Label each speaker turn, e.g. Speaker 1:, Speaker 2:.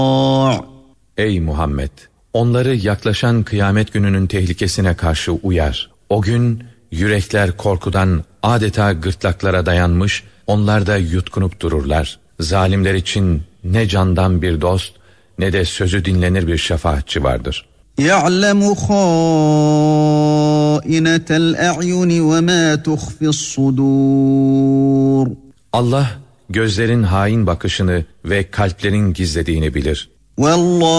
Speaker 1: Ey Muhammed! Onları yaklaşan kıyamet gününün tehlikesine karşı uyar. O gün yürekler korkudan adeta gırtlaklara dayanmış, onlar da yutkunup dururlar. Zalimler için ne candan bir dost, ne de sözü dinlenir bir şefaatçi vardır.
Speaker 2: يَعْلَمُ خَائِنَةَ الْأَعْيُنِ وَمَا تُخْفِي الصُّدُورُ.
Speaker 1: Allah gözlerin hain bakışını ve kalplerin gizlediğini bilir.
Speaker 2: وَاللّٰهُ